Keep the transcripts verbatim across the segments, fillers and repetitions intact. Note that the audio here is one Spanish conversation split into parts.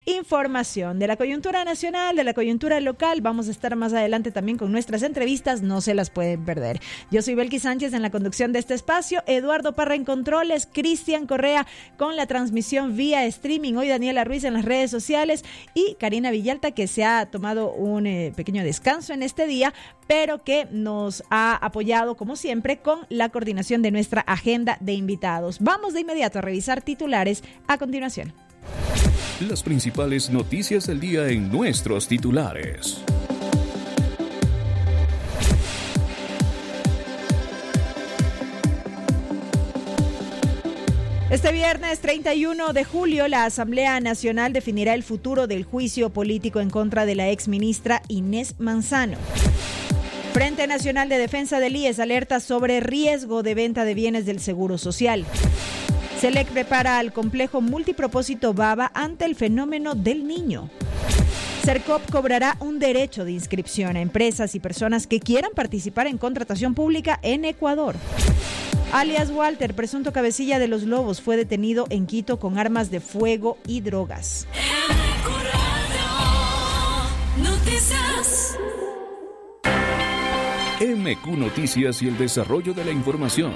información de la coyuntura nacional, de la coyuntura local. Vamos a estar más adelante también con nuestras entrevistas, no se las pueden perder. Yo soy Belkis Sánchez en la conducción de este espacio, Eduardo Parra en controles, Cristian Correa con la transmisión vía streaming, hoy Daniela Ruiz en las redes sociales y Karina Villalta, que se ha tomado un eh, pequeño descanso en este día, pero que nos ha apoyado como siempre con la coordinación de nuestra agenda de invitados. Vamos de inmediato a revisar titulares a continuación. Las principales noticias del día en nuestros titulares. Este viernes treinta y uno de julio, la Asamblea Nacional definirá el futuro del juicio político en contra de la exministra Inés Manzano. Frente Nacional de Defensa del I E S alerta sobre riesgo de venta de bienes del Seguro Social. SELEC prepara al complejo multipropósito Baba ante el fenómeno del Niño. CERCOP cobrará un derecho de inscripción a empresas y personas que quieran participar en contratación pública en Ecuador. Alias Walter, presunto cabecilla de los Lobos, fue detenido en Quito con armas de fuego y drogas. M Q Noticias y el desarrollo de la información.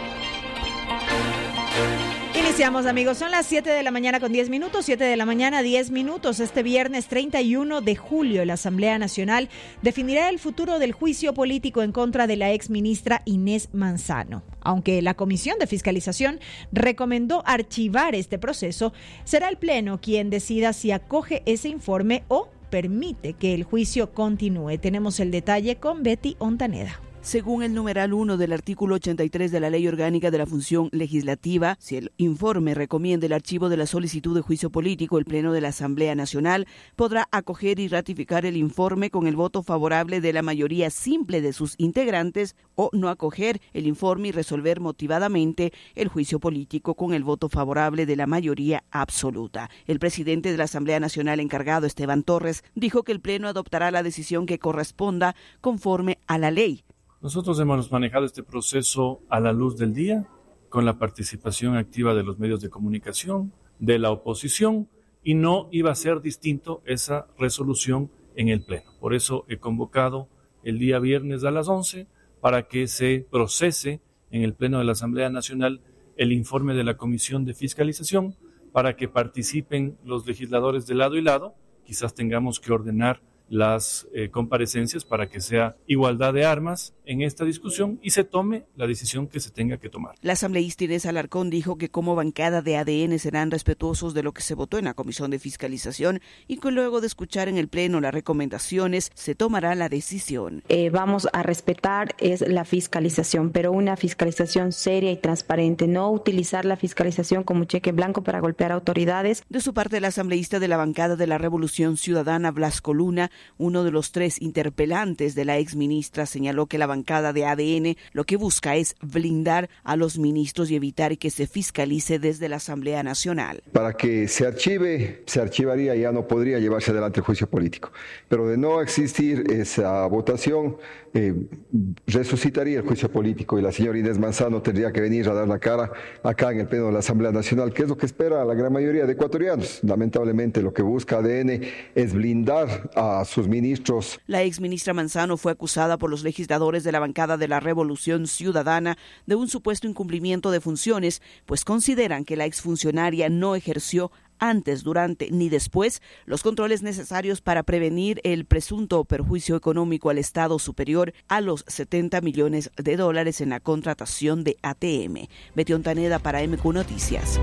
Iniciamos, amigos, son las siete de la mañana con diez minutos, siete de la mañana diez minutos. Este viernes treinta y uno de julio, la Asamblea Nacional definirá el futuro del juicio político en contra de la exministra Inés Manzano. Aunque la Comisión de Fiscalización recomendó archivar este proceso, será el Pleno quien decida si acoge ese informe o permite que el juicio continúe. Tenemos el detalle con Betty Ontaneda. Según el numeral uno del artículo ochenta y tres de la Ley Orgánica de la Función Legislativa, si el informe recomienda el archivo de la solicitud de juicio político, el Pleno de la Asamblea Nacional podrá acoger y ratificar el informe con el voto favorable de la mayoría simple de sus integrantes o no acoger el informe y resolver motivadamente el juicio político con el voto favorable de la mayoría absoluta. El presidente de la Asamblea Nacional encargado, Esteban Torres, dijo que el Pleno adoptará la decisión que corresponda conforme a la ley. Nosotros hemos manejado este proceso a la luz del día, con la participación activa de los medios de comunicación, de la oposición, y no iba a ser distinto esa resolución en el Pleno. Por eso he convocado el día viernes a las once para que se procese en el Pleno de la Asamblea Nacional el informe de la Comisión de Fiscalización para que participen los legisladores de lado y lado. Quizás tengamos que ordenar las eh, comparecencias para que sea igualdad de armas en esta discusión y se tome la decisión que se tenga que tomar. La asambleísta Inés Alarcón dijo que como bancada de A D N serán respetuosos de lo que se votó en la Comisión de Fiscalización y que luego de escuchar en el Pleno las recomendaciones se tomará la decisión. Eh, vamos a respetar es la fiscalización, pero una fiscalización seria y transparente, no utilizar la fiscalización como cheque en blanco para golpear autoridades. De su parte, la asambleísta de la bancada de la Revolución Ciudadana, Blasco Luna, uno de los tres interpelantes de la exministra, señaló que la bancada de A D N lo que busca es blindar a los ministros y evitar que se fiscalice desde la Asamblea Nacional. Para que se archive, se archivaría, ya no podría llevarse adelante el juicio político. Pero de no existir esa votación, eh, resucitaría el juicio político y la señora Inés Manzano tendría que venir a dar la cara acá en el Pleno de la Asamblea Nacional, que es lo que espera la gran mayoría de ecuatorianos. Lamentablemente lo que busca A D N es blindar a sus ministros. La exministra Manzano fue acusada por los legisladores de la bancada de la Revolución Ciudadana de un supuesto incumplimiento de funciones, pues consideran que la exfuncionaria no ejerció antes, durante ni después los controles necesarios para prevenir el presunto perjuicio económico al Estado superior a los setenta millones de dólares en la contratación de A T M. Betty Ontaneda para M Q Noticias.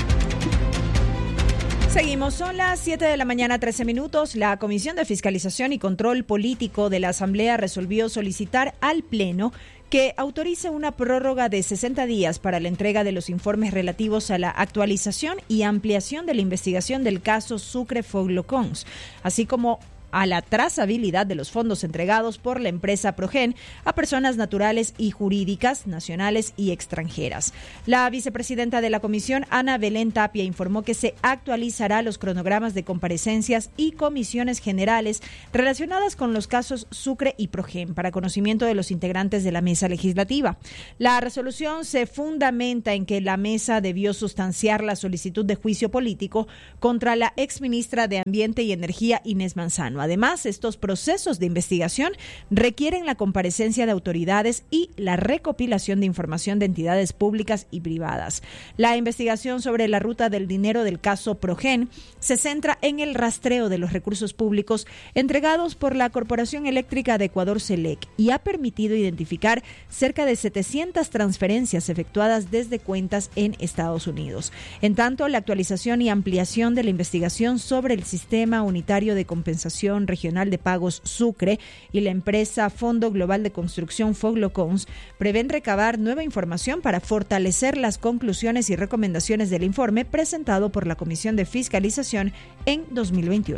Seguimos, son las siete de la mañana, trece minutos. La Comisión de Fiscalización y Control Político de la Asamblea resolvió solicitar al Pleno que autorice una prórroga de sesenta días para la entrega de los informes relativos a la actualización y ampliación de la investigación del caso Sucre Foglocons, así como a la trazabilidad de los fondos entregados por la empresa Progen a personas naturales y jurídicas, nacionales y extranjeras. La vicepresidenta de la comisión, Ana Belén Tapia, informó que se actualizará los cronogramas de comparecencias y comisiones generales relacionadas con los casos Sucre y Progen para conocimiento de los integrantes de la mesa legislativa. La resolución se fundamenta en que la mesa debió sustanciar la solicitud de juicio político contra la exministra de Ambiente y Energía, Inés Manzano. Además, estos procesos de investigación requieren la comparecencia de autoridades y la recopilación de información de entidades públicas y privadas. La investigación sobre la ruta del dinero del caso Progen se centra en el rastreo de los recursos públicos entregados por la Corporación Eléctrica de Ecuador, CELEC, y ha permitido identificar cerca de setecientas transferencias efectuadas desde cuentas en Estados Unidos. En tanto, la actualización y ampliación de la investigación sobre el Sistema Unitario de Compensación Regional de Pagos Sucre y la empresa Fondo Global de Construcción Foglocons prevén recabar nueva información para fortalecer las conclusiones y recomendaciones del informe presentado por la Comisión de Fiscalización en dos mil veintiuno.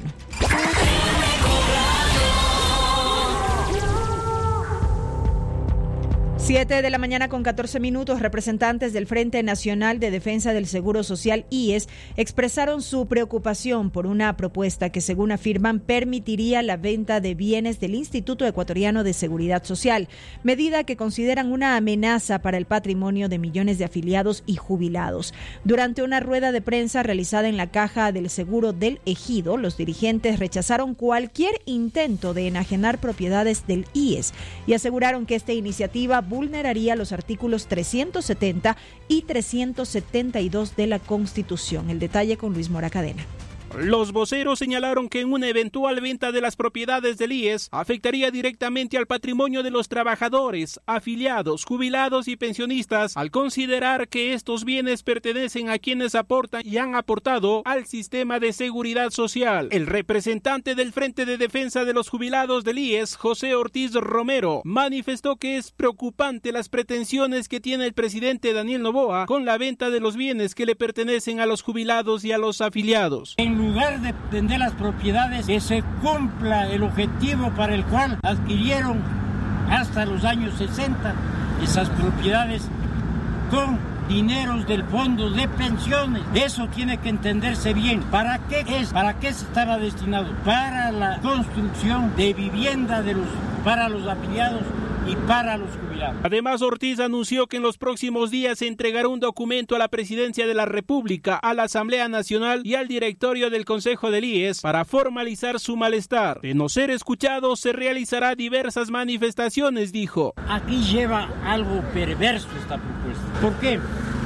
Siete de la mañana con catorce minutos, representantes del Frente Nacional de Defensa del Seguro Social, I E S, expresaron su preocupación por una propuesta que, según afirman, permitiría la venta de bienes del Instituto Ecuatoriano de Seguridad Social, medida que consideran una amenaza para el patrimonio de millones de afiliados y jubilados. Durante una rueda de prensa realizada en la Caja del Seguro del Ejido, los dirigentes rechazaron cualquier intento de enajenar propiedades del I E S y aseguraron que esta iniciativa vulneraría los artículos trescientos setenta y trescientos setenta y dos de la Constitución. El detalle con Luis Mora Cadena. Los voceros señalaron que una eventual venta de las propiedades del I E S afectaría directamente al patrimonio de los trabajadores, afiliados, jubilados y pensionistas, al considerar que estos bienes pertenecen a quienes aportan y han aportado al sistema de seguridad social. El representante del Frente de Defensa de los Jubilados del I E S, José Ortiz Romero, manifestó que es preocupante las pretensiones que tiene el presidente Daniel Noboa con la venta de los bienes que le pertenecen a los jubilados y a los afiliados. En lugar de vender las propiedades, que se cumpla el objetivo para el cual adquirieron hasta los años sesenta esas propiedades con dineros del fondo de pensiones. Eso tiene que entenderse bien. ¿Para qué es? ¿Para qué se estaba destinado? Para la construcción de vivienda de los, para los afiliados y para los jubilados. Además, Ortiz anunció que en los próximos días se entregará un documento a la Presidencia de la República, a la Asamblea Nacional y al directorio del Consejo del I E S para formalizar su malestar. De no ser escuchado, se realizará diversas manifestaciones, dijo. Aquí lleva algo perverso esta propuesta. ¿Por qué?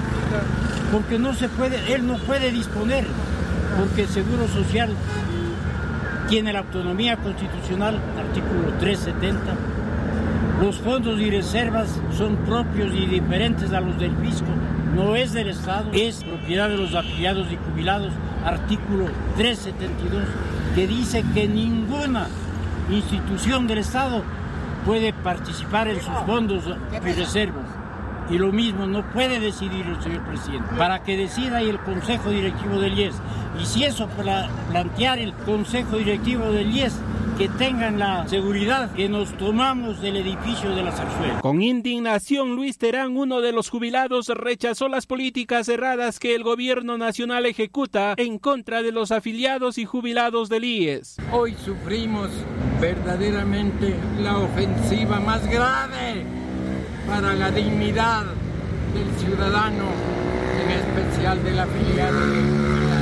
Porque no se puede, él no puede disponer, porque el Seguro Social tiene la autonomía constitucional, artículo trescientos setenta. Los fondos y reservas son propios y diferentes a los del fisco, no es del Estado, es propiedad de los afiliados y jubilados, artículo trescientos setenta y dos, que dice que ninguna institución del Estado puede participar en sus fondos y reservas. Y lo mismo no puede decidir el señor presidente, para que decida ahí el Consejo Directivo del I E S. Y si eso para plantear el Consejo Directivo del I E S, que tengan la seguridad que nos tomamos del edificio de la Zarzuela. Con indignación, Luis Terán, uno de los jubilados, rechazó las políticas erradas que el gobierno nacional ejecuta en contra de los afiliados y jubilados del I E S. Hoy sufrimos verdaderamente la ofensiva más grave para la dignidad del ciudadano, en especial del afiliado y del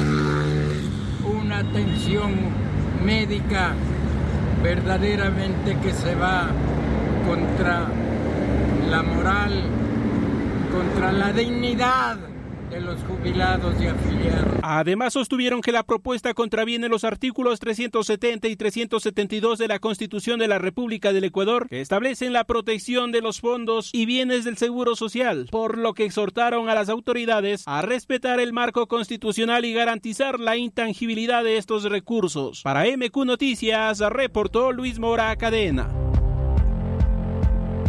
jubilado. Una atención médica verdaderamente que se va contra la moral, contra la dignidad de los jubilados y afiliados. Además, sostuvieron que la propuesta contraviene los artículos trescientos setenta y trescientos setenta y dos de la Constitución de la República del Ecuador, que establecen la protección de los fondos y bienes del Seguro Social, por lo que exhortaron a las autoridades a respetar el marco constitucional y garantizar la intangibilidad de estos recursos. Para M Q Noticias, reportó Luis Mora Cadena.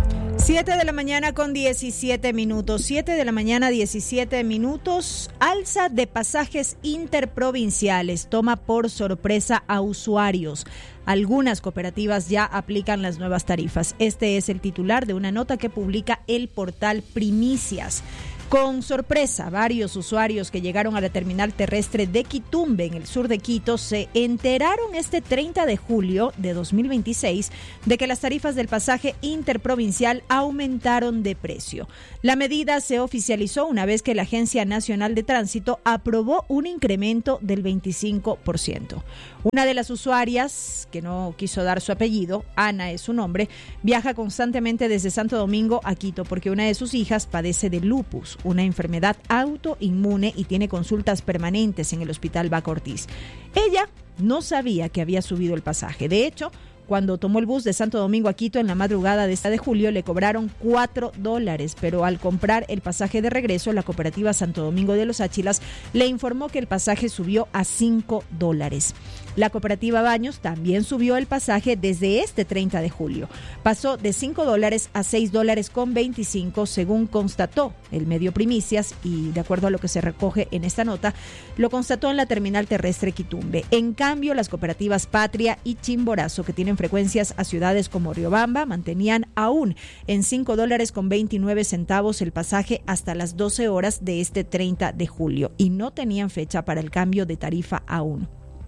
siete de la mañana con diecisiete minutos. siete de la mañana, diecisiete minutos. Alza de pasajes interprovinciales toma por sorpresa a usuarios. Algunas cooperativas ya aplican las nuevas tarifas. Este es el titular de una nota que publica el portal Primicias. Con sorpresa, varios usuarios que llegaron a la terminal terrestre de Quitumbe, en el sur de Quito, se enteraron este treinta de julio de dos mil veintiséis de que las tarifas del pasaje interprovincial aumentaron de precio. La medida se oficializó una vez que la Agencia Nacional de Tránsito aprobó un incremento del veinticinco por ciento. Una de las usuarias, que no quiso dar su apellido, Ana es su nombre, viaja constantemente desde Santo Domingo a Quito porque una de sus hijas padece de lupus, una enfermedad autoinmune, y tiene consultas permanentes en el Hospital Baca Ortiz. Ella no sabía que había subido el pasaje. De hecho, cuando tomó el bus de Santo Domingo a Quito en la madrugada de este de julio, le cobraron cuatro dólares, pero al comprar el pasaje de regreso, la cooperativa Santo Domingo de los Áchilas le informó que el pasaje subió a cinco dólares. La cooperativa Baños también subió el pasaje desde este treinta de julio. Pasó de cinco dólares a seis dólares con veinticinco, según constató el medio Primicias, y de acuerdo a lo que se recoge en esta nota, lo constató en la terminal terrestre Quitumbe. En cambio, las cooperativas Patria y Chimborazo, que tienen frecuencias a ciudades como Riobamba, mantenían aún en cinco dólares con veintinueve centavos el pasaje hasta las doce horas de este treinta de julio y no tenían fecha para el cambio de tarifa aún.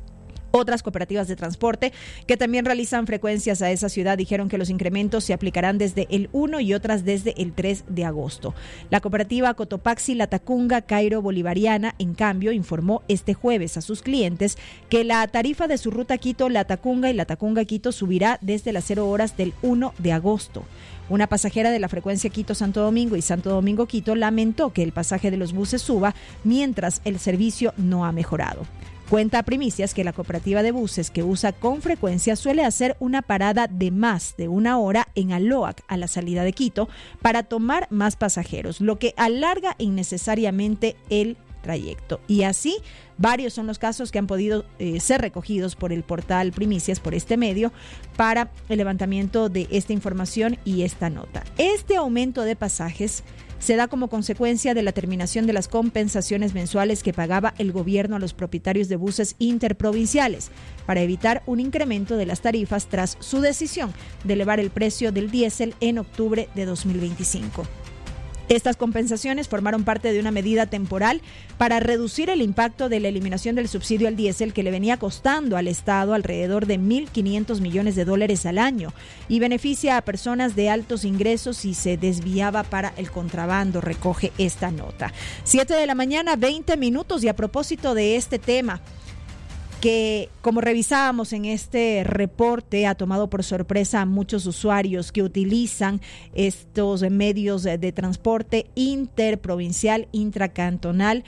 Otras cooperativas de transporte que también realizan frecuencias a esa ciudad dijeron que los incrementos se aplicarán desde el uno y otras desde el tres de agosto. La cooperativa Cotopaxi Latacunga Cairo Bolivariana, en cambio, informó este jueves a sus clientes que la tarifa de su ruta Quito-Latacunga y Latacunga-Quito subirá desde las cero horas del uno de agosto. Una pasajera de la frecuencia Quito-Santo Domingo y Santo Domingo-Quito lamentó que el pasaje de los buses suba mientras el servicio no ha mejorado. Cuenta a Primicias que la cooperativa de buses que usa con frecuencia suele hacer una parada de más de una hora en Aloac a la salida de Quito para tomar más pasajeros, lo que alarga innecesariamente el trayecto. Y así, varios son los casos que han podido eh, ser recogidos por el portal Primicias, por este medio, para el levantamiento de esta información y esta nota. Este aumento de pasajes se da como consecuencia de la terminación de las compensaciones mensuales que pagaba el gobierno a los propietarios de buses interprovinciales para evitar un incremento de las tarifas tras su decisión de elevar el precio del diésel en octubre de dos mil veinticinco. Estas compensaciones formaron parte de una medida temporal para reducir el impacto de la eliminación del subsidio al diésel, que le venía costando al Estado alrededor de mil quinientos millones de dólares al año y beneficia a personas de altos ingresos y se desviaba para el contrabando, recoge esta nota. siete de la mañana, veinte minutos, y a propósito de este tema, que, como revisábamos en este reporte, ha tomado por sorpresa a muchos usuarios que utilizan estos medios de, de transporte interprovincial, intracantonal.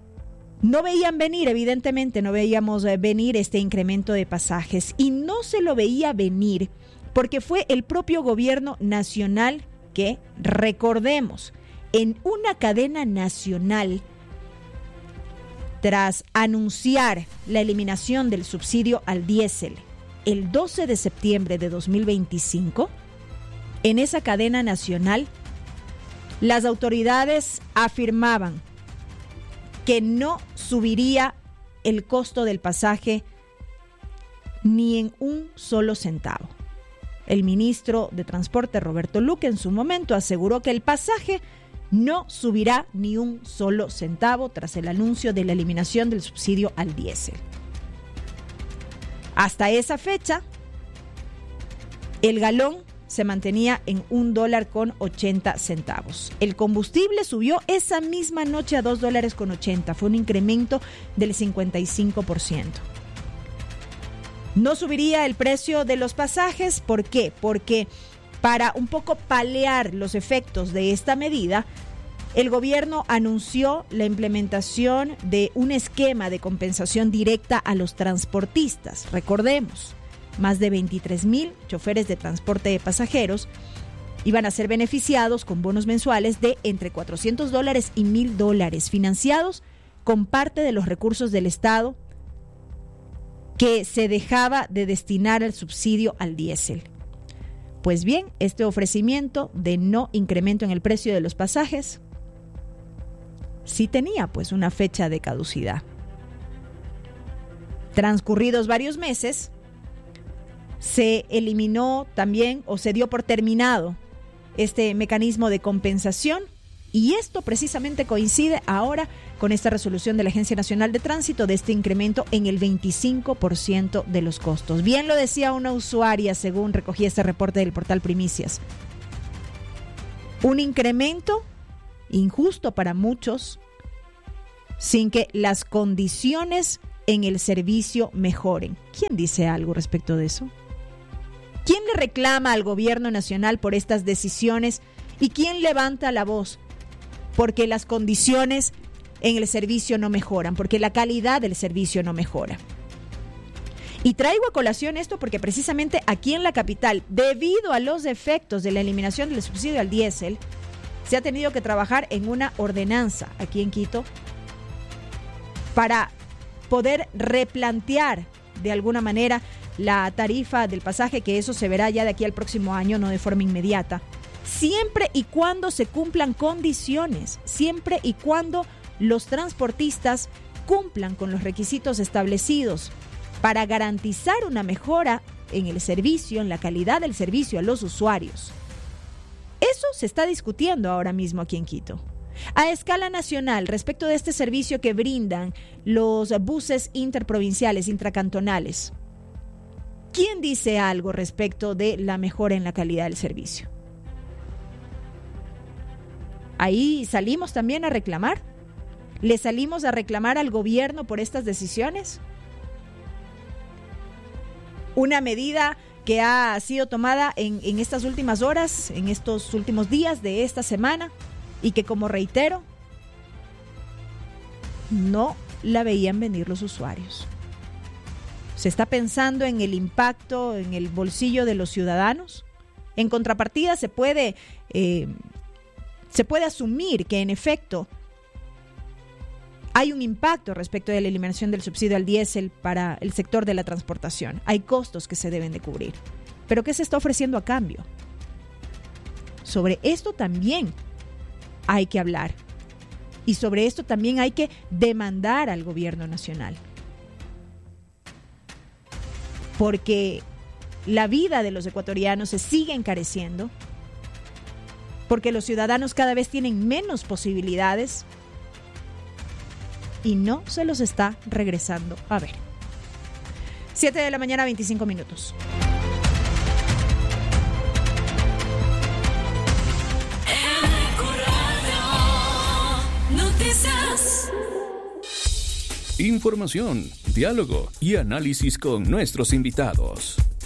No veían venir, evidentemente no veíamos venir este incremento de pasajes, y no se lo veía venir porque fue el propio gobierno nacional que, recordemos, en una cadena nacional, tras anunciar la eliminación del subsidio al diésel el doce de septiembre de dos mil veinticinco, en esa cadena nacional, las autoridades afirmaban que no subiría el costo del pasaje ni en un solo centavo. El ministro de Transporte, Roberto Luque, en su momento aseguró que el pasaje no subirá ni un solo centavo tras el anuncio de la eliminación del subsidio al diésel. Hasta esa fecha, el galón se mantenía en un dólar con ochenta centavos. El combustible subió esa misma noche a dos dólares con ochenta. Fue un incremento del cincuenta y cinco por ciento. No subiría el precio de los pasajes. ¿Por qué? Porque para un poco paliar los efectos de esta medida, el gobierno anunció la implementación de un esquema de compensación directa a los transportistas. Recordemos, más de veintitrés mil choferes de transporte de pasajeros iban a ser beneficiados con bonos mensuales de entre cuatrocientos dólares y mil dólares, financiados con parte de los recursos del Estado que se dejaba de destinar al subsidio al diésel. Pues bien, este ofrecimiento de no incremento en el precio de los pasajes sí tenía pues una fecha de caducidad. Transcurridos varios meses, se eliminó también o se dio por terminado este mecanismo de compensación, y esto precisamente coincide ahora con esta resolución de la Agencia Nacional de Tránsito de este incremento en el veinticinco por ciento de los costos. Bien lo decía una usuaria, según recogía este reporte del portal Primicias. Un incremento injusto para muchos, sin que las condiciones en el servicio mejoren. ¿Quién dice algo respecto de eso? ¿Quién le reclama al gobierno nacional por estas decisiones y quién levanta la voz porque las condiciones en el servicio no mejoran, porque la calidad del servicio no mejora? Y traigo a colación esto porque precisamente aquí en la capital, debido a los efectos de la eliminación del subsidio al diésel, se ha tenido que trabajar en una ordenanza aquí en Quito para poder replantear de alguna manera la tarifa del pasaje, que eso se verá ya de aquí al próximo año, no de forma inmediata, siempre y cuando se cumplan condiciones, siempre y cuando los transportistas cumplan con los requisitos establecidos para garantizar una mejora en el servicio, en la calidad del servicio a los usuarios. Eso se está discutiendo ahora mismo aquí en Quito. A escala nacional, respecto de este servicio que brindan los buses interprovinciales, intracantonales, ¿quién dice algo respecto de la mejora en la calidad del servicio? Ahí salimos también a reclamar. ¿Le salimos a reclamar al gobierno por estas decisiones? Una medida que ha sido tomada en, en estas últimas horas, en estos últimos días de esta semana, y que, como reitero, no la veían venir los usuarios. ¿Se está pensando en el impacto en el bolsillo de los ciudadanos? En contrapartida, se puede, eh, se puede asumir que, en efecto, hay un impacto respecto de la eliminación del subsidio al diésel para el sector de la transportación. Hay costos que se deben de cubrir. ¿Pero qué se está ofreciendo a cambio? Sobre esto también hay que hablar. Y sobre esto también hay que demandar al gobierno nacional. Porque la vida de los ecuatorianos se sigue encareciendo, porque los ciudadanos cada vez tienen menos posibilidades y no se los está regresando a ver. siete de la mañana, veinticinco minutos. Información, diálogo y análisis con nuestros invitados.